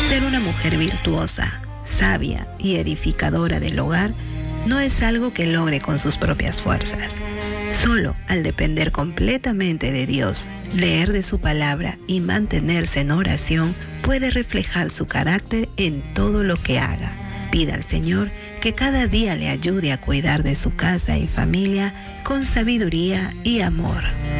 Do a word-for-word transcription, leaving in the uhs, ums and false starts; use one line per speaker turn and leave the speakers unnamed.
Ser una mujer virtuosa, sabia y edificadora del hogar no es algo que logre con sus propias fuerzas. Solo al depender completamente de Dios, leer de su palabra y mantenerse en oración, puede reflejar su carácter en todo lo que haga. Pida al Señor que cada día le ayude a cuidar de su casa y familia con sabiduría y amor.